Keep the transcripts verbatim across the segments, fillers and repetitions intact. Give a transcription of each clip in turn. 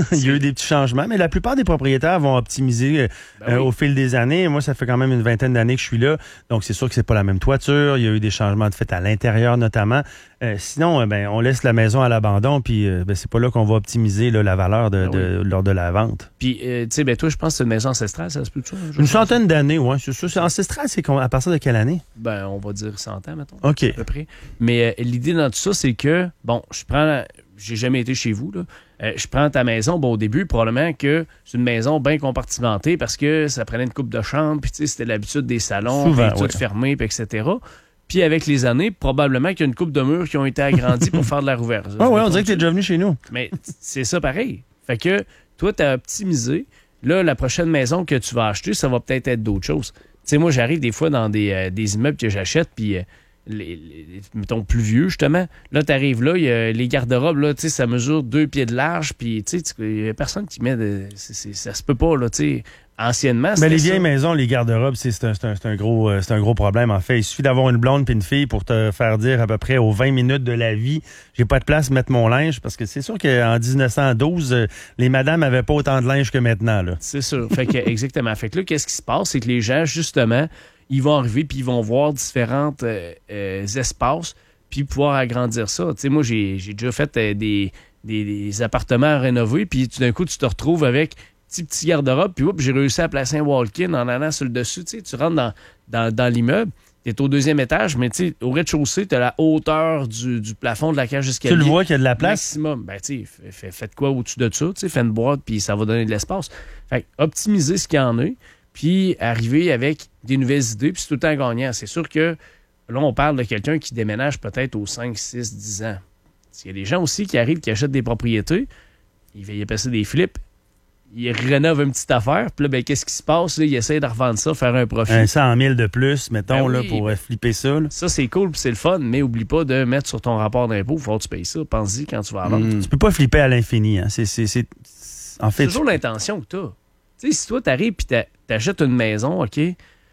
Il y a eu des petits changements, mais la plupart des propriétaires vont optimiser ben euh, oui. au fil des années. Moi, ça fait quand même une vingtaine d'années que je suis là, donc c'est sûr que c'est pas la même toiture. Il y a eu des changements de fait à l'intérieur notamment. Euh, sinon, euh, ben, on laisse la maison à l'abandon, puis euh, ben, c'est pas là qu'on va optimiser là, la valeur de, ben de, oui. lors de la vente. Puis, euh, tu sais, ben toi, je pense que c'est une maison ancestrale, ça se peut-tu? Une centaine d'années, oui. Ancestral, c'est à partir de quelle année? Ben, on va dire cent ans, mettons. OK. À peu près. Mais euh, l'idée dans tout ça, c'est que, bon, je prends... J'ai jamais été chez vous, là. Euh, je prends ta maison. Bon, au début, probablement que c'est une maison bien compartimentée parce que ça prenait une coupe de chambre, puis tu sais, c'était l'habitude des salons, Souvent, puis tout ouais. fermé, puis et cetera. Puis avec les années, probablement qu'il y a une coupe de murs qui ont été agrandis pour faire de la rouverture. Oui, ouais, on dirait que tu es déjà venu chez nous. Mais c'est ça pareil. Fait que toi, tu as optimisé. Là, la prochaine maison que tu vas acheter, ça va peut-être être d'autres choses. Tu sais, moi, j'arrive des fois dans des, euh, des immeubles que j'achète, puis... Euh, Les, les, mettons, plus vieux, justement. Là, t'arrives là, y a les garde-robes, là, tu sais, ça mesure deux pieds de large, puis, tu sais, il y a personne qui met de... C'est, c'est, ça se peut pas, là, tu sais. Anciennement, c'était Mais les ça. vieilles maisons, les garde-robes, c'est, c'est, un, c'est, un, c'est, un gros, c'est un gros problème, en fait. Il suffit d'avoir une blonde puis une fille pour te faire dire à peu près aux vingt minutes de la vie, j'ai pas de place pour mettre mon linge, parce que c'est sûr qu'en dix-neuf cent douze, les madames avaient pas autant de linge que maintenant, là. C'est sûr. Fait que, exactement. Fait que là, qu'est-ce qui se passe? C'est que les gens, justement, ils vont arriver puis ils vont voir différents euh, euh, espaces puis pouvoir agrandir ça. Tu sais, moi, j'ai, j'ai déjà fait euh, des, des, des appartements à rénover puis tout d'un coup, tu te retrouves avec petit petit garde-robe puis j'ai réussi à placer un walk-in en allant sur le dessus. Tu sais, tu rentres dans, dans, dans l'immeuble, tu es au deuxième étage, mais tu sais, au rez-de-chaussée, tu as la hauteur du, du plafond de la cage d'escalier. Tu le vois qu'il y a de la place? Maximum. Ben, tu sais, faites quoi au-dessus de ça? Tu sais, fais une boîte puis ça va donner de l'espace. Fait optimiser ce qu'il y en a. Puis arriver avec des nouvelles idées, puis c'est tout le temps gagnant. C'est sûr que là, on parle de quelqu'un qui déménage peut-être aux cinq, six, dix ans. Il y a des gens aussi qui arrivent, qui achètent des propriétés, ils veulent passer des flips, ils rénovent une petite affaire, puis là, ben, qu'est-ce qui se passe? Là, ils essayent de revendre ça, faire un profit. Un cent mille de plus, mettons, ben là, oui, pour ben, flipper ça. Là. Ça, c'est cool, puis c'est le fun, mais oublie pas de mettre sur ton rapport d'impôt, il faut que tu payes ça. Pense-y quand tu vas vendre. Mmh, tu peux pas flipper à l'infini. Hein. C'est, c'est, c'est... En fait, c'est toujours tu... l'intention que tu as. Tu sais, si toi, t'arrives et t'achètes une maison, OK,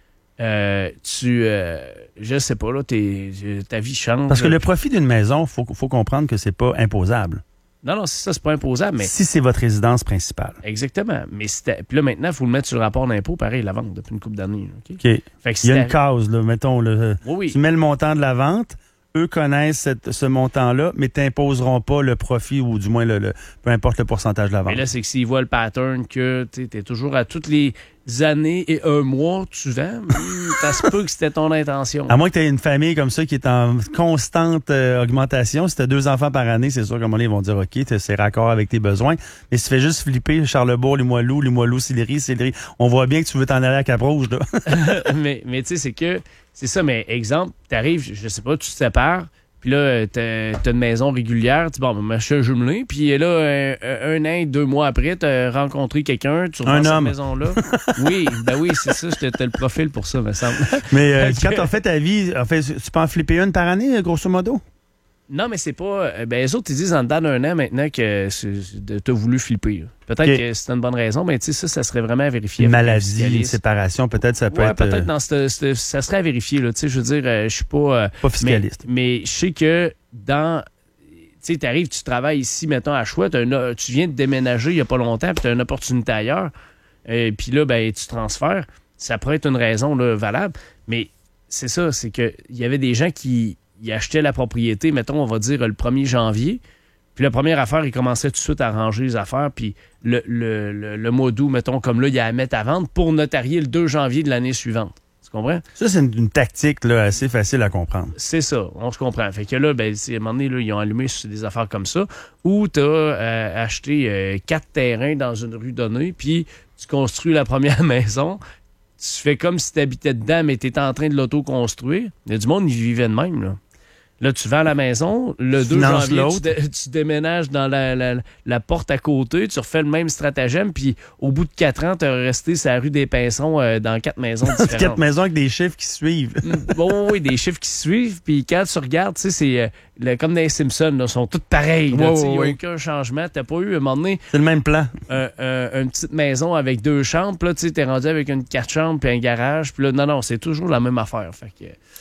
euh, tu, euh, je sais pas, là, t'es, ta vie change. Parce que le profit d'une maison, il faut, faut comprendre que c'est pas imposable. Non, non, c'est ça, c'est pas imposable, mais... Si c'est votre résidence principale. Exactement. Mais si puis là, maintenant, il faut le mettre sur le rapport d'impôt, pareil, la vente, depuis une couple d'années. OK? OK. Fait que si il y a une case, là, mettons, là, oui, oui. Tu mets le montant de la vente, eux connaissent cette, ce montant-là, mais t'imposeront pas le profit ou du moins le, le peu importe le pourcentage de la vente. Mais là, c'est que s'ils voient le pattern que tu es toujours à toutes les années et un mois, tu vends, ça se peut que c'était ton intention. À moins que tu aies une famille comme ça qui est en constante euh, augmentation. Si tu as deux enfants par année, c'est sûr qu'à un moment donné, ils vont dire OK, c'est raccord avec tes besoins. Mais si tu fais juste flipper Charlebourg, Limoilou, Limoilou, Sillery, Sillery, on voit bien que tu veux t'en aller à Cap-Rouge. Là. mais mais tu sais, c'est que c'est ça, mais exemple, t'arrives, je sais pas, tu te sépares, puis là, t'as, t'as une maison régulière, tu bon, machin jumelé, puis là, un, un an, deux mois après, t'as rencontré quelqu'un, tu revends cette maison-là. Oui, ben oui, c'est ça, t'as le profil pour ça, me semble. Mais euh, quand t'as fait ta vie, en fait, tu peux en flipper une par année, grosso modo? Non, mais c'est pas... Ben, les autres, ils disent en dedans d'un an maintenant que t'as voulu flipper. Là. Peut-être okay. que c'est une bonne raison, mais tu sais, ça, ça serait vraiment à vérifier. Une maladie, une séparation, peut-être ça peut ouais, être... peut-être dans cette, cette, ça serait à vérifier, là. Tu sais, je veux dire, euh, je suis pas... Euh, pas fiscaliste. Mais, mais je sais que dans... Tu sais, t'arrives, tu travailles ici, mettons, à Choix, un, tu viens de déménager il y a pas longtemps, puis t'as une opportunité ailleurs, et puis là, ben, tu transfères. Ça pourrait être une raison là, valable, mais c'est ça, c'est que il y avait des gens qui... il achetait la propriété, mettons, on va dire, le premier janvier. Puis la première affaire, il commençait tout de suite à ranger les affaires. Puis le, le, le, le mois d'août, mettons, comme là, il y a à mettre à vendre pour notarier le deux janvier de l'année suivante. Tu comprends? Ça, c'est une, une tactique là, assez facile à comprendre. C'est ça, on se comprend. Fait que là, ben, à un moment donné, là, ils ont allumé sur des affaires comme ça, où tu as euh, acheté euh, quatre terrains dans une rue donnée, puis tu construis la première maison. Tu fais comme si tu habitais dedans, mais tu étais en train de l'auto-construire. Il y a du monde qui vivait de même, là. Là, tu vends la maison, le deux janvier, tu, dé- tu déménages dans la, la, la porte à côté, tu refais le même stratagème, puis au bout de quatre ans, tu as resté sur la rue des Pinsons euh, dans quatre maisons différentes. Quatre maisons avec des chiffres qui suivent. Bon, oui, des chiffres qui suivent, puis quand tu regardes, tu sais, c'est euh, le, comme dans les Simpsons, là, sont toutes pareilles. Il n'y oh, a oui. aucun changement. Tu n'as pas eu, à un moment donné... C'est le même plan. Euh, euh, une petite maison avec deux chambres, puis là, tu es rendu avec une quatre chambres puis un garage, puis là, non, non, c'est toujours la même affaire. Fait que...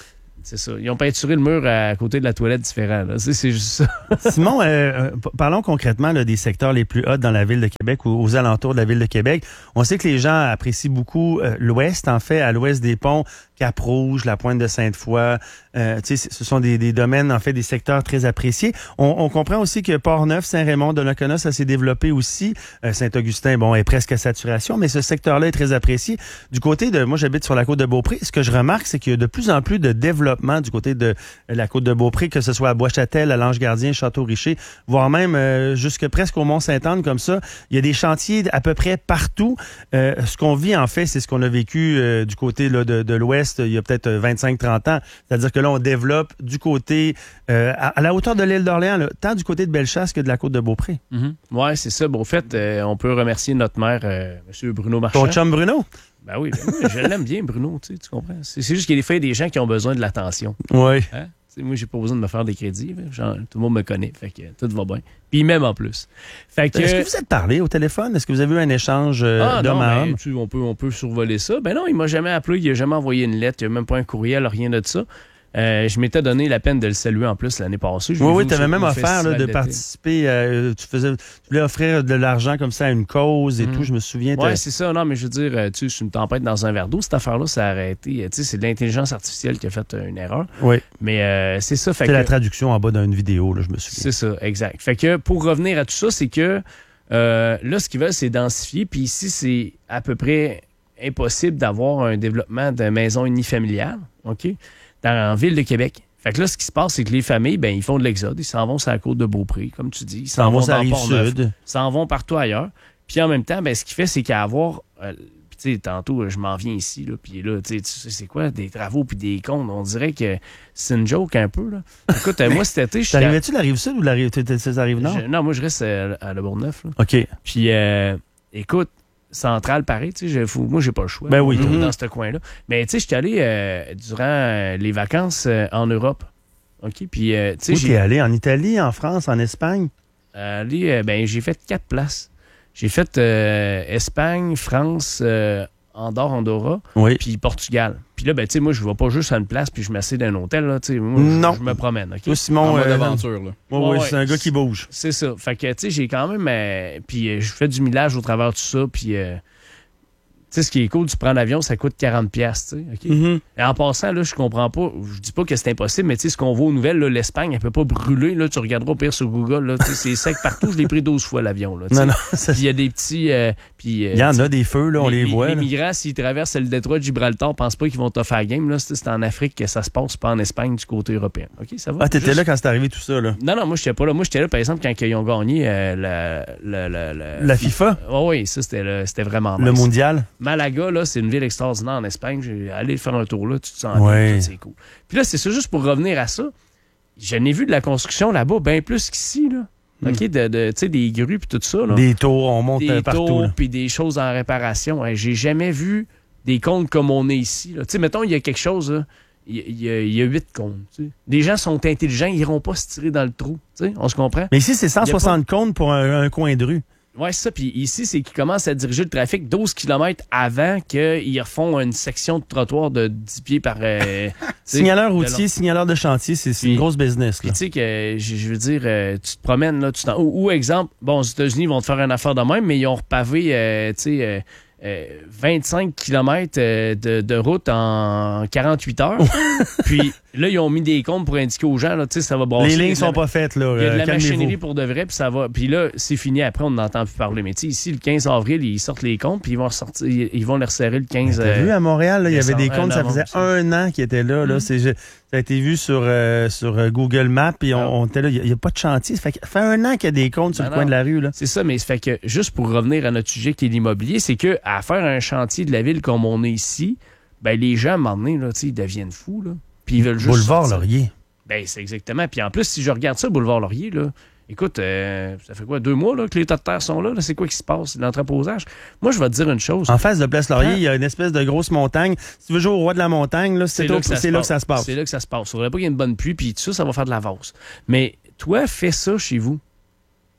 C'est ça. Ils ont peinturé le mur à côté de la toilette différent. Là. C'est, c'est juste ça. Simon, euh, parlons concrètement là, des secteurs les plus hauts dans la ville de Québec ou aux alentours de la ville de Québec. On sait que les gens apprécient beaucoup euh, l'ouest, en fait, à l'ouest des ponts, Cap-Rouge, la Pointe de Sainte-Foy. Euh, tu sais, ce sont des, des domaines, en fait, des secteurs très appréciés. On, on comprend aussi que Port-Neuf, Saint-Raymond, Donnacona, ça s'est développé aussi. Euh, Saint-Augustin, bon, est presque à saturation, mais ce secteur-là est très apprécié. Du côté de, moi, j'habite sur la côte de Beaupré. Ce que je remarque, c'est qu'il y a de plus en plus de développement du côté de la côte de Beaupré, que ce soit à Bois-Châtel, à l'Ange-Gardien, Château-Richer, voire même euh, jusque presque au Mont-Sainte-Anne, comme ça. Il y a des chantiers à peu près partout. Euh, ce qu'on vit, en fait, c'est ce qu'on a vécu euh, du côté là, de, de l'ouest il y a peut-être vingt-cinq trente ans. C'est-à-dire que là, on développe du côté, euh, à, à la hauteur de l'île d'Orléans, là, tant du côté de Bellechasse que de la côte de Beaupré. Mm-hmm. Oui, c'est ça. Bon, au fait, euh, on peut remercier notre maire, euh, M. Bruno Marchand. Ton chum Bruno? Ben oui, ben oui, je l'aime bien, Bruno, tu sais, tu comprends? C'est, c'est juste qu'il y a des fois des gens qui ont besoin de l'attention. Oui. Hein? Moi, j'ai pas besoin de me faire des crédits. Genre, tout le monde me connaît. Fait que tout va bien. Puis même en plus. Fait que, Est-ce que vous êtes parlé au téléphone? Est-ce que vous avez eu un échange euh, ah, d'homme non, à ben, homme? Tu, on, peut, on peut survoler ça. Ben non, il m'a jamais appelé. Il a jamais envoyé une lettre. Il n'a même pas un courriel, rien de ça. Euh, je m'étais donné la peine de le saluer en plus l'année passée. Je oui, oui, tu avais même offert là, de d'été. participer. Euh, tu, faisais, tu voulais offrir de l'argent comme ça à une cause et mmh. tout, je me souviens. Oui, c'est ça. Non, mais je veux dire, tu sais, c'est une tempête dans un verre d'eau. Cette affaire-là, ça a arrêté. Tu sais, c'est de l'intelligence artificielle qui a fait une erreur. Oui. Mais euh, c'est ça. Fait c'est que, la traduction en bas d'une vidéo, là, je me souviens. C'est ça, exact. Fait que pour revenir à tout ça, c'est que euh, là, ce qu'ils veulent, c'est densifier. Puis ici, c'est à peu près impossible d'avoir un développement de maison unifamiliale, OK, dans, en ville de Québec. Fait que là, ce qui se passe, c'est que les familles, ben, ils font de l'exode. Ils s'en vont sur la côte de Beaupré, comme tu dis. Ils s'en vont dans Port-Neuf. Ils s'en vont partout ailleurs. Puis en même temps, ben, ce qu'il fait, c'est qu'à avoir... Euh, tu sais, tantôt, je m'en viens ici, là, puis là, tu sais, c'est quoi, des travaux puis des comptes? On dirait que c'est une joke un peu, là. Écoute, moi, cet été, je suis... T'arrivais-tu de la Rive-Sud ou de la Rive-Nord? Non, moi, je reste à, à Le Bourgneuf, là. OK. Puis, euh, écoute, centrale, pareil, tu sais, moi, j'ai pas le choix. Ben oui. Mm-hmm. Dans ce coin-là. Mais, tu sais, je suis allé euh, durant euh, les vacances euh, en Europe. OK? Puis, euh, tu sais, où t'es allé? En Italie, en France, en Espagne? Allé, euh, ben, j'ai fait quatre places. J'ai fait euh, Espagne, France, euh, Andorre, Andorra, oui. Puis Portugal. Puis là, ben, tu sais, moi, je ne vais pas juste à une place puis je m'assieds dans un hôtel, là, tu sais. Moi, non. Je, je me promène, OK? Toi, Simon, en mode euh, aventure, là. Oui, ouais, oui, ouais, c'est un gars qui bouge. C'est ça. Fait que, tu sais, j'ai quand même... Euh, puis euh, je fais du millage au travers de tout ça, puis... Euh, tu sais, ce qui est cool, tu prends l'avion, ça coûte quarante dollars, tu sais, OK? Mm-hmm. Et en passant, là, je comprends pas, je dis pas que c'est impossible, mais tu sais, ce qu'on voit aux nouvelles, là, l'Espagne, elle peut pas brûler, là, tu regarderas au pire sur Google, là, tu sais, c'est sec partout, je l'ai pris douze fois l'avion, là, non, non. Puis il y a des petits... Euh, puis, euh, il y en a des feux, là, on les, les voit. Les là. migrants, s'ils traversent le détroit de Gibraltar, pensent pas qu'ils vont te faire game, là, c'est en Afrique que ça se passe, pas en Espagne, du côté européen, OK, ça va? Ah, t'étais Juste... là quand c'est arrivé tout ça, là? Non, non, moi, j'étais pas là. Moi, j'étais là, par exemple, quand ils ont gagné euh, la, la, la, la... La FIFA? Oh, oui, ça, c'était, c'était vraiment Le nice. mondial? Malaga, là, c'est une ville extraordinaire en Espagne. J'ai allé faire un tour là, tu te sens ouais. bien, c'est cool. Puis là, c'est ça, juste pour revenir à ça, je n'ai vu de la construction là-bas bien plus qu'ici, là. Mm. OK, de, de, tu sais, des grues puis tout ça, là. Des tours, on monte des partout. Des tours puis des choses en réparation. Hey, j'ai jamais vu des comptes comme on est ici, là. Tu sais, mettons, il y a quelque chose, là. Il y, a, il y a huit comptes. Tu sais. Les gens sont intelligents, ils n'iront pas se tirer dans le trou. Tu sais, on se comprend? Mais ici, c'est cent soixante pas... comptes pour un, un coin de rue. Oui, c'est ça. Puis ici, c'est qu'ils commencent à diriger le trafic douze kilomètres avant qu'ils refont une section de trottoir de dix pieds par... Euh, signaleur routier, signaleur de chantier, c'est, c'est puis, une grosse business. Puis tu sais que, je veux dire, euh, tu te promènes, là, tu t'en... Ou, ou exemple, bon, aux États-Unis, ils vont te faire une affaire de même, mais ils ont repavé, euh, tu sais... Euh, Euh, vingt-cinq kilomètres euh, de, de route en quarante-huit heures. Puis là, ils ont mis des comptes pour indiquer aux gens, là, tu sais, ça va brasser. Les lignes sont pas faites, là. Il y a de la calmez-vous. machinerie pour de vrai, puis ça va. Puis là, c'est fini. Après, on n'entend plus parler. Mais tu sais, ici, le quinze avril, ils sortent les comptes, puis ils vont sortir, ils vont les resserrer le quinze. T'as euh, vu, à Montréal, là, il y avait des comptes, ça faisait ça. un an qu'ils étaient là. là. Mm. C'est, ça a été vu sur, euh, sur Google Maps, puis on, on était là. Il n'y a, a pas de chantier. Ça fait, ça fait un an qu'il y a des comptes sur ben le coin non. de la rue. Là. C'est ça, mais ça fait que, juste pour revenir à notre sujet qui est l'immobilier, c'est que à faire un chantier de la ville comme on est ici, ben les gens, à un moment donné, là, ils deviennent fous. Là. Puis ils veulent juste Boulevard sortir. Laurier. Ben, c'est exactement. Puis en plus, si je regarde ça, Boulevard Laurier, là, écoute, euh, ça fait quoi, deux mois là, que les tas de terre sont là? là? C'est quoi qui se passe? C'est l'entreposage. Moi, je vais te dire une chose. En face de Place Laurier, il y a une espèce de grosse montagne. Si tu veux jouer au roi de la montagne, là, c'est, c'est, là, au, que c'est là que ça se passe. C'est là que ça se passe. Il ne faudrait pas qu'il y ait une bonne pluie, puis tout ça, ça va faire de la vase. Mais toi, fais ça chez vous.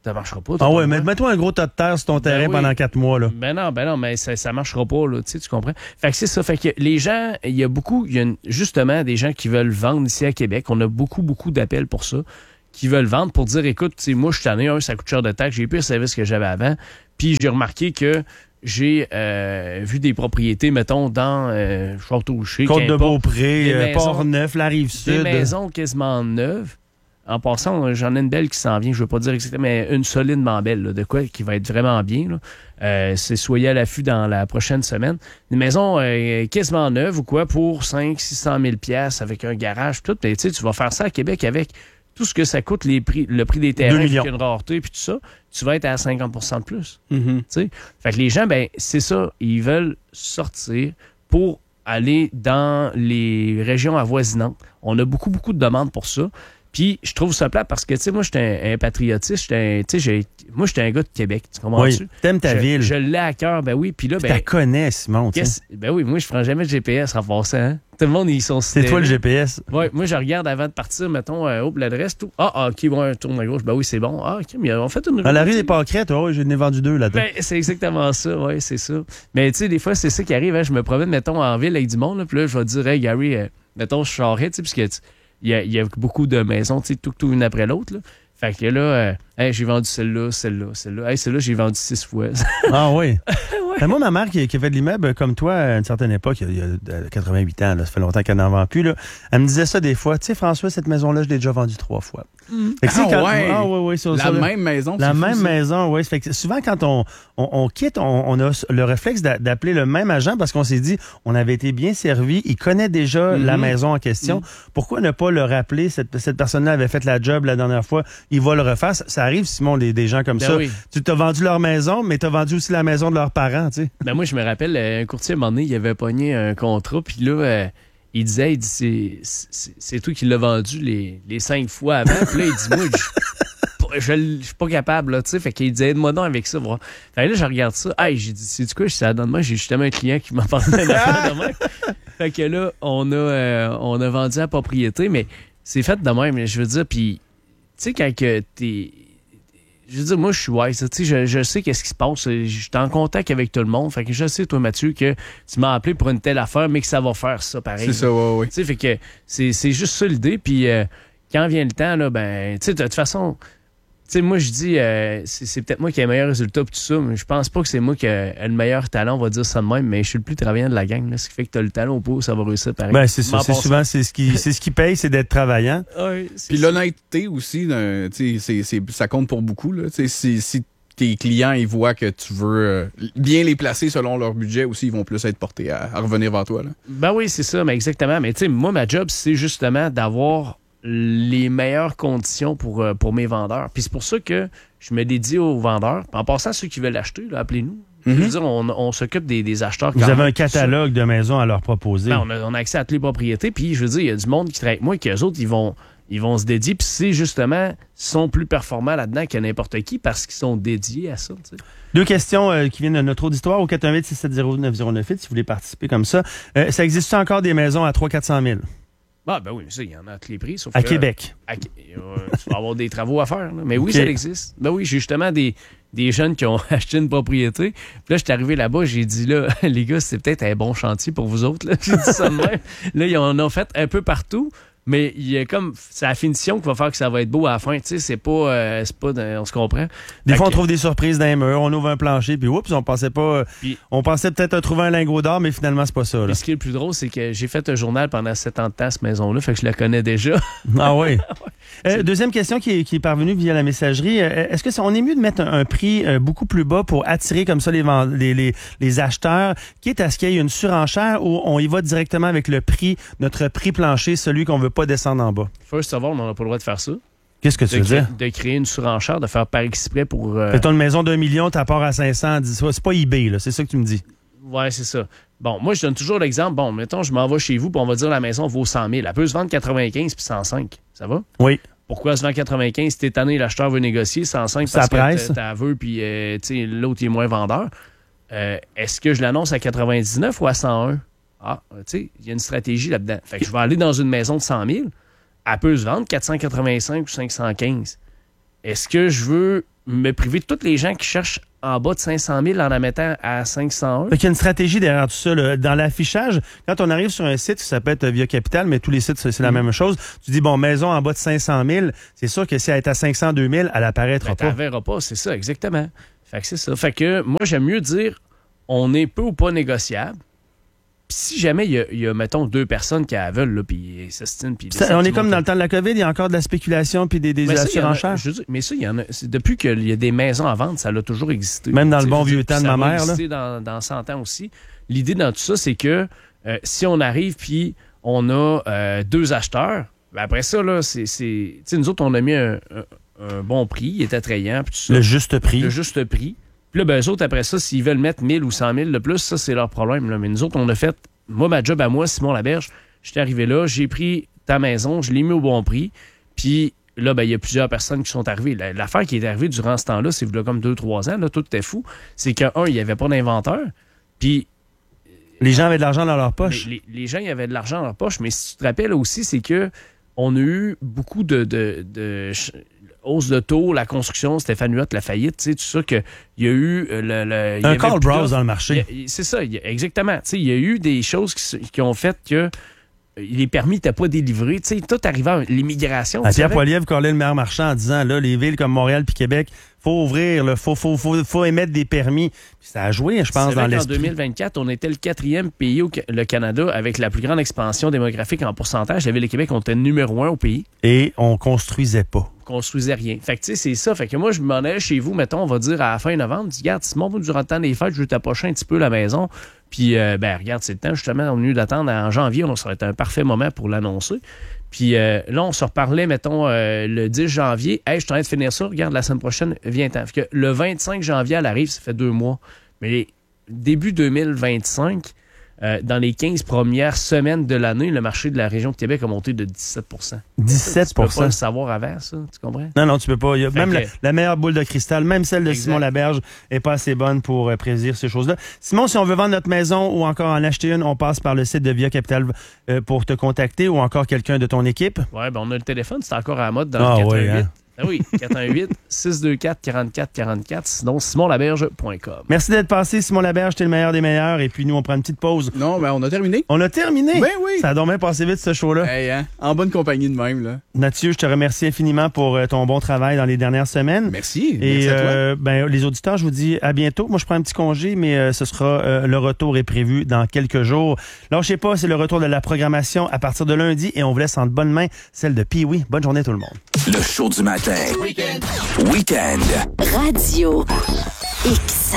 Ça marchera pas. Ah ouais, mais mets-toi un gros tas de terre sur ton Ben terrain oui. pendant quatre mois, là. Ben non, ben non, mais ça, ça marchera pas, là, tu sais, tu comprends? Fait que c'est ça. Fait que les gens, il y a beaucoup, il y a une- justement des gens qui veulent vendre ici à Québec. On a beaucoup, beaucoup d'appels pour ça, qui veulent vendre pour dire, écoute, tu sais, moi, je suis tanné, un, ça coûte cher de taxes, j'ai plus le service que j'avais avant. Puis j'ai remarqué que j'ai euh, vu des propriétés, mettons, dans euh, Château-Richer, Côte-de-Beaupré, Des euh, maisons- Port-Neuf, la des Rive-Sud. maisons quasiment neuves. En passant, j'en ai une belle qui s'en vient, je veux pas dire exactement, mais une solidement belle, là, de quoi qui va être vraiment bien. Là. Euh, c'est soyez à l'affût dans la prochaine semaine. Une maison euh, quasiment neuve ou quoi pour cinq cents à six cent mille piastres avec un garage, tout. Mais, tu sais, tu vas faire ça à Québec avec tout ce que ça coûte, les prix, le prix des terrains, puis une rareté, puis tout ça. Tu vas être à cinquante pour cent de plus. Mm-hmm. Tu sais. Fait que les gens, ben c'est ça, ils veulent sortir pour aller dans les régions avoisinantes. On a beaucoup, beaucoup de demandes pour ça. Puis, je trouve ça plate parce que, tu sais, moi, j'étais un, un patriotiste. J'étais un, tu sais, j'ai, moi, j'étais un gars de Québec. Tu comprends-tu? Oui, t'aimes ta je, ville. Je l'ai à cœur, ben oui. Puis là, ben. Tu la connais, Simon. Ben oui, moi, je prends jamais de G P S en passant. Hein? Tout le monde, ils sont C'est toi le G P S. Oui, moi, je regarde avant de partir, mettons, euh, oh, l'adresse, tout. Ah, ah, OK, bon, tourne à gauche. Ben oui, c'est bon. Ah, OK, mais on fait une. Dans la rue des Pâquerettes, oh, j'en ai vendu deux là-dedans. Ben, c'est exactement ça, oui, c'est ça. Mais, tu sais, des fois, c'est ça qui arrive. Hein? Je me promène, mettons, en ville avec du monde, là, puis là, je vais dire, hey, Gary, euh, mettons, je charrais, tu sais, puisque. Il y, a, il y a beaucoup de maisons, tu sais, tout, tout une après l'autre. Là. Fait que là, euh, hey, j'ai vendu celle-là, celle-là, celle-là. Hey, celle-là, j'ai vendu six fois. Ah oui? Ouais. Ben, moi, ma mère qui, qui a fait de l'immeuble comme toi à une certaine époque, il y a, il y a quatre-vingt-huit ans, là, ça fait longtemps qu'elle n'en vend plus, là, elle me disait ça des fois. Tu sais, François, cette maison-là, je l'ai déjà vendue trois fois. Mm. Fait que, Ah, quand, ouais. ah ouais, ouais, sur, La sur le- même maison. La c'est fou, même ça. maison, oui. Fait que souvent, quand on, on, on quitte, on, on a le réflexe d'a- d'appeler le même agent parce qu'on s'est dit, on avait été bien servi, il connaît déjà Mm-hmm. la maison en question. Mm. Pourquoi ne pas le rappeler? Cette, cette personne-là avait fait la job la dernière fois, il va le refaire. Ça, ça arrive, Simon, des, des gens comme Ben ça. oui. Tu t'as vendu leur maison, mais t'as vendu aussi la maison de leurs parents, tu sais. Ben moi, je me rappelle, un courtier, à un moment donné, il avait pogné un contrat, puis là, euh, il disait, il dit, c'est, c'est, c'est toi qui l'as vendu les, les cinq fois avant. Puis là, il dit, moi, je, je, je suis pas capable, là, tu sais. Fait qu'il disait, aide-moi donc avec ça, voir. Fait que là, je regarde ça. Hey, j'ai dit, c'est du quoi? Je suis à moi, j'ai justement un client qui m'a parlé d'un affaire de même. Fait que là, on a, euh, on a vendu la propriété, mais c'est fait de même, je veux dire, puis, tu sais, quand que t'es. Je veux dire, moi, je suis wise. Tu sais, je, je sais qu'est-ce qui se passe. Je suis en contact avec tout le monde. Fait que je sais, toi, Mathieu, que tu m'as appelé pour une telle affaire, mais que ça va faire ça, pareil. C'est ça, ouais, ouais. Tu sais, fait que c'est, c'est juste ça l'idée. Puis euh, quand vient le temps, là, ben, tu sais, de toute façon, tu sais, moi, je dis, euh, c'est, c'est peut-être moi qui ai le meilleur résultat pis tout ça, mais je pense pas que c'est moi qui ai le meilleur talent, on va dire ça de même, mais je suis le plus travaillant de la gang, là. Ce qui fait que t'as le talent au pot, ça va réussir pareil. Ben, c'est ça. M'en C'est passe. souvent, c'est ce qui, c'est ce qui paye, c'est d'être travaillant. Ouais, c'est Puis ça. l'honnêteté aussi, d'un- tu sais, c'est- c'est- ça compte pour beaucoup. Là. Tu sais, Si, si tes clients ils voient que tu veux euh, bien les placer selon leur budget aussi, ils vont plus être portés à, à revenir vers toi. Là. Ben oui, c'est ça, mais exactement. Mais tu sais, moi, ma job, c'est justement d'avoir les meilleures conditions pour, euh, pour mes vendeurs. Puis c'est pour ça que je me dédie aux vendeurs. En passant, ceux qui veulent acheter, là, appelez-nous. Mm-hmm. Je veux dire, on, on s'occupe des, des acheteurs. Vous quand avez même, un catalogue de maisons à leur proposer. Ben, on, a, on a accès à toutes les propriétés. Puis je veux dire, il y a du monde qui travaille avec moi et qu'eux autres, ils vont, ils vont se dédier. Puis c'est justement, ils sont plus performants là-dedans que n'importe qui parce qu'ils sont dédiés à ça. Tu sais. Deux questions euh, qui viennent de notre auditoire au quatre un huit, six sept zéro, neuf zéro neuf huit si vous voulez participer comme ça. Euh, ça existe encore des maisons à trois cents à quatre cents mille Ah, ben oui, mais ça, il y en a à tous les prix. Sauf à que, Québec? À- euh, tu vas avoir des travaux à faire. Là. Mais oui, Ok. ça existe. Ben oui, j'ai justement des, des jeunes qui ont acheté une propriété. Puis là, je suis arrivé là-bas, j'ai dit, là, les gars, c'est peut-être un bon chantier pour vous autres. Là. J'ai dit ça de même. Là, ils en ont fait un peu partout. Mais il y a comme. C'est la finition qui va faire que ça va être beau à la fin. Tu sais, c'est pas. Euh, c'est pas de- on se comprend. Des Fait fois, on que- trouve des surprises dans les murs, on ouvre un plancher, puis oups, on pensait pas. euh, Puis- on pensait peut-être trouver un lingot d'or, mais finalement, c'est pas ça. Là. Puis ce qui est le plus drôle, c'est que j'ai fait un journal pendant sept ans de temps à cette maison-là, fait que je la connais déjà. Ah oui. Euh, deuxième question qui est, qui est parvenue via la messagerie. Euh, Est-ce que c'est, on est mieux de mettre un, un prix euh, beaucoup plus bas pour attirer comme ça les, vend- les, les, les acheteurs, quitte à ce qu'il y ait une surenchère ou on y va directement avec le prix, notre prix plancher, celui qu'on veut pas descendre en bas? First of all, on n'a pas le droit de faire ça. Qu'est-ce que tu De, veux créer, dire? de créer une surenchère, de faire par exprès pour. euh, Fais-toi une maison d'un million, t'as part à cinq cents, dis- c'est pas eBay, là, c'est ça que tu me dis. Ouais, c'est ça. Bon, moi, je donne toujours l'exemple. Bon, mettons, je m'en vais chez vous, puis on va dire la maison vaut cent mille. Elle peut se vendre quatre-vingt-quinze puis cent cinq. Ça va? Oui. Pourquoi elle se vend quatre-vingt-quinze? Si t'es tanné, l'acheteur veut négocier. cent cinq Ça parce presse. que t'as aveu, puis euh, tu sais, l'autre il est moins vendeur. Euh, est-ce que je l'annonce à quatre-vingt-dix-neuf ou à cent un? Ah, tu sais, il y a une stratégie là-dedans. Fait que je vais aller dans une maison de cent mille. Elle peut se vendre quatre cent quatre-vingt-cinq ou cinq cent quinze. Est-ce que je veux me priver de tous les gens qui cherchent en bas de cinq cent mille en la mettant à cinq cent un. Fait qu'il y a une stratégie derrière tout ça. Là. Dans l'affichage, quand on arrive sur un site, ça peut être Via Capital, mais tous les sites, c'est la mmh. même chose. Tu dis, bon, maison en bas de cinq cent mille, c'est sûr que si elle est à cinq cents, deux mille, elle apparaîtra ben, pas. Elle verra pas, c'est ça, exactement. Fait que c'est ça. Fait que moi, j'aime mieux dire, on est peu ou pas négociable. Puis si jamais il y, a, il y a, mettons, deux personnes qui la veulent, là, puis ils s'estinent, puis on est comme dans le temps de la COVID, il y a encore de la spéculation puis des, des surenchères. Mais ça, il y en a. Depuis qu'il y a des maisons à vendre, ça a toujours existé. Même dans le bon vieux temps de ma mère. Ça a existé dans, dans cent ans aussi. L'idée dans tout ça, c'est que euh, si on arrive puis on a euh, deux acheteurs, ben après ça, là, c'est. Tu sais, nous autres, on a mis un, un, un bon prix, il est attrayant. Puis tout ça. Le juste prix. Le juste prix. Puis là, ben, eux autres, après ça, s'ils veulent mettre mille ou cent mille de plus, ça, c'est leur problème. Là. Mais nous autres, on a fait, moi, ma job à moi, Simon Laberge, j'étais arrivé là, j'ai pris ta maison, je l'ai mis au bon prix. Puis là, ben, il y a plusieurs personnes qui sont arrivées. L'affaire qui est arrivée durant ce temps-là, c'est là, comme deux, trois ans, là, tout était fou. C'est qu'un, il n'y avait pas d'inventeur. Puis. Les gens avaient de l'argent dans leur poche. Les, les gens, ils avaient de l'argent dans leur poche. Mais si tu te rappelles aussi, c'est que on a eu beaucoup de. de, de hausse de taux, la construction, Stéphane Huot, la faillite, tu sais, tout ça, qu'il y a eu... Le, le, un call browse dans le marché. C'est ça, y a, exactement. Tu sais, il y a eu des choses qui, qui ont fait que les permis n'étaient pas délivrés. Tu sais, tout arrivant, l'immigration... À Pierre Poilievre collait le maire marchand en disant, là, les villes comme Montréal puis Québec, faut ouvrir, il faut, faut, faut, faut émettre des permis. Puis ça a joué, je pense, dans l'esprit. En deux mille vingt-quatre, on était le quatrième pays au le Canada avec la plus grande expansion démographique en pourcentage. La Ville de Québec, on était numéro un au pays. Et on construisait pas. On construisait rien. Fait que, tu sais, c'est ça. Fait que moi, je m'en allais chez vous, mettons, on va dire à la fin novembre, dis, regarde, Simon, durant le temps des fêtes, je veux t'approcher un petit peu la maison. Puis, euh, ben, regarde, c'est le temps, justement, on est venu d'attendre en janvier. On, ça aurait été un parfait moment pour l'annoncer. Puis euh, là, on se reparlait, mettons, euh, le dix janvier. Hey, je suis en train de finir ça. Regarde, la semaine prochaine, viens-t'en. Fait que le vingt-cinq janvier, elle arrive, ça fait deux mois. Mais début deux mille vingt-cinq, euh, dans les quinze premières semaines de l'année, le marché de la région de Québec a monté de dix-sept pour cent. dix-sept pour cent. Tu peux pas le savoir avant, ça, tu comprends? Non, non, tu peux pas. Il y a même que... la, la meilleure boule de cristal, même celle de exact. Simon Laberge, n'est pas assez bonne pour euh, prédire ces choses-là. Simon, si on veut vendre notre maison ou encore en acheter une, on passe par le site de Via Capital euh, pour te contacter ou encore quelqu'un de ton équipe. Oui, ben on a le téléphone, c'est encore à la mode dans ah, le quatre un huit. Oui, hein? Ah oui, quatre un huit, six deux quatre, quarante-quatre quarante-quatre, sinon simon laberge point com. Merci d'être passé, Simon Laberge, t'es le meilleur des meilleurs, et puis nous, on prend une petite pause. Non, ben on a terminé. On a terminé? Ben oui. Ça a donc bien passé vite, ce show-là. Hey, hein? En bonne compagnie de même, là. Mathieu, je te remercie infiniment pour euh, ton bon travail dans les dernières semaines. Merci. Et Merci à toi. Euh, ben, les auditeurs, je vous dis à bientôt. Moi, je prends un petit congé, mais euh, ce sera euh, le retour est prévu dans quelques jours. Lâchez pas, c'est le retour de la programmation à partir de lundi, et on vous laisse en bonne main celle de Pee-Wee. Bonne journée tout le monde. Le show du matin. Weekend. Weekend. Radio X.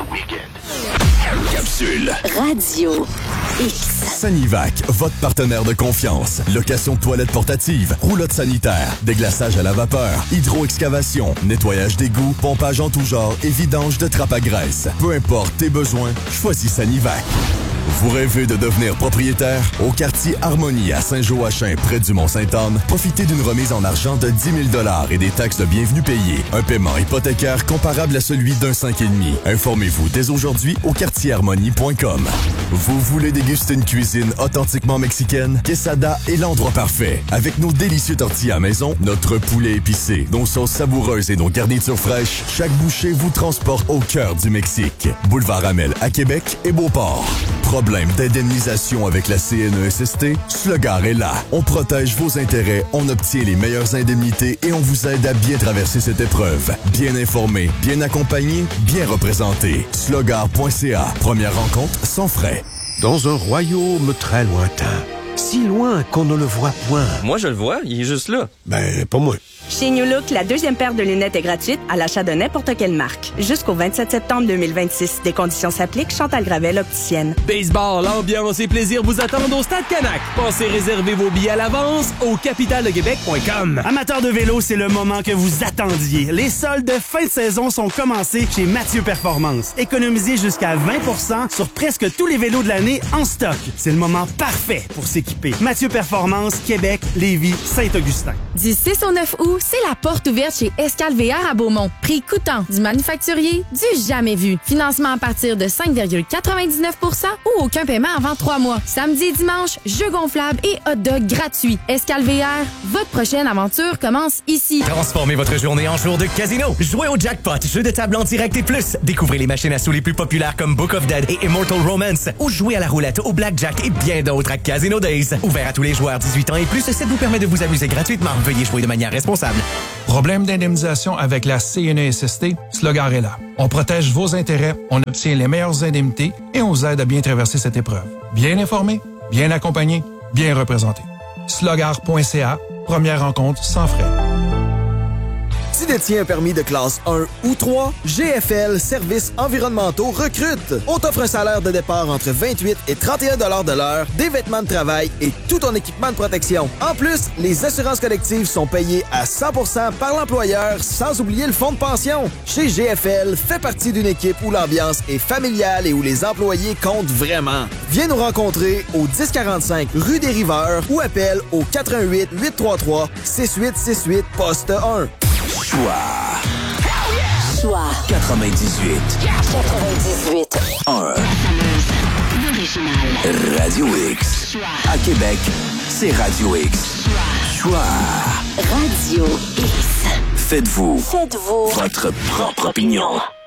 Capsule. Radio X. Sanivac, votre partenaire de confiance. Location de toilettes portatives, roulotte sanitaire, déglaçage à la vapeur, hydro-excavation, nettoyage d'égouts, pompage en tout genre et vidange de trappe à graisse. Peu importe tes besoins, choisis Sanivac. Vous rêvez de devenir propriétaire? Au quartier Harmonie à Saint-Joachim, près du Mont-Sainte-Anne, profitez d'une remise en argent de dix mille dollars et des taxes de bienvenue payées. Un paiement hypothécaire comparable à celui d'un cinq virgule cinq. Informez-vous dès aujourd'hui au quartier harmonie point com. Vous voulez déguster une cuisine authentiquement mexicaine? Quesada est l'endroit parfait. Avec nos délicieux tortillas maison, notre poulet épicé, nos sauces savoureuses et nos garnitures fraîches, chaque bouchée vous transporte au cœur du Mexique. Boulevard Amel à Québec et Beauport. Problème d'indemnisation avec la C N E S S T? Slogar est là. On protège vos intérêts, on obtient les meilleures indemnités et on vous aide à bien traverser cette épreuve. Bien informé, bien accompagné, bien représenté. slogar point c a. Première rencontre sans frais. Dans un royaume très lointain, si loin qu'on ne le voit point. Moi, je le vois, il est juste là. Ben, pas moi. Chez New Look, la deuxième paire de lunettes est gratuite à l'achat de n'importe quelle marque. Jusqu'au vingt-sept septembre deux mille vingt-six. Des conditions s'appliquent. Chantal Gravel, opticienne. Baseball, ambiance et plaisir vous attendent au Stade Canac. Pensez réserver vos billets à l'avance au capital de québec point com. Amateurs de vélo, c'est le moment que vous attendiez. Les soldes de fin de saison sont commencés chez Mathieu Performance. Économisez jusqu'à vingt pour cent sur presque tous les vélos de l'année en stock. C'est le moment parfait pour s'équiper. Mathieu Performance, Québec, Lévis, Saint-Augustin. Du six au neuf août, vous, c'est la porte ouverte chez Escale V R à Beaumont. Prix coûtant, du manufacturier, du jamais vu. Financement à partir de cinq virgule quatre-vingt-dix-neuf pour cent ou aucun paiement avant trois mois. Samedi et dimanche, jeux gonflables et hot dog gratuits. Escale V R, votre prochaine aventure commence ici. Transformez votre journée en jour de casino. Jouez au jackpot, jeu de table en direct et plus. Découvrez les machines à sous les plus populaires comme Book of Dead et Immortal Romance. Ou jouez à la roulette, au blackjack et bien d'autres à Casino Days. Ouvert à tous les joueurs dix-huit ans et plus, ça vous permet de vous amuser gratuitement. Veuillez jouer de manière responsable. Problème d'indemnisation avec la C N E S S T? Slogar est là. On protège vos intérêts, on obtient les meilleures indemnités et on vous aide à bien traverser cette épreuve. Bien informé, bien accompagné, bien représenté. slogar point c a, première rencontre sans frais. Tu détiens un permis de classe un ou trois, G F L Services environnementaux recrute. On t'offre un salaire de départ entre vingt-huit et trente et un dollars de l'heure, des vêtements de travail et tout ton équipement de protection. En plus, les assurances collectives sont payées à cent pour cent par l'employeur, sans oublier le fonds de pension. Chez G F L, fais partie d'une équipe où l'ambiance est familiale et où les employés comptent vraiment. Viens nous rencontrer au dix quarante-cinq rue des Riveurs ou appelle au quatre un huit, huit trois trois, six huit six huit, poste un. Choix. Choix. quatre-vingt-dix-huit. quatre-vingt-dix-huit. un. Radio X. À Québec, c'est Radio X. Choix. Radio X. Faites-vous. Faites-vous. Votre propre opinion.